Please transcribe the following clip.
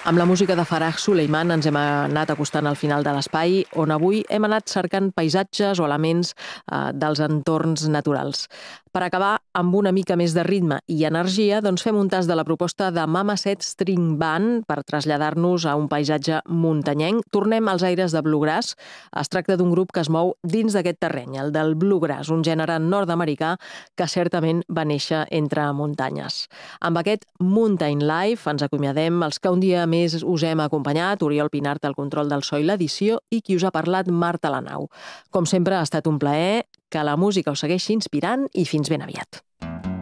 Amb la música de Farah Suleiman ens hem anat acostant al final de l'espai, on avui hem anat cercant paisatges o elements dels entorns naturals. Per acabar amb una mica més de ritme i energia, doncs fem un tas de la proposta de Mama Set String Band per traslladar-nos a un paisatge muntanyenc. Tornem als aires de Bluegrass. Es tracta d'un grup que es mou dins d'aquest terreny, el del Bluegrass, un gènere nord-americà que certament va néixer entre muntanyes. Amb aquest Mountain Life ens acomiadem els que un dia més us hem acompanyat, Oriol Pinart al control del so i l'edició i qui us ha parlat, Marta Lanau. Com sempre ha estat un plaer, que la música us segueixi inspirant i fins ben aviat.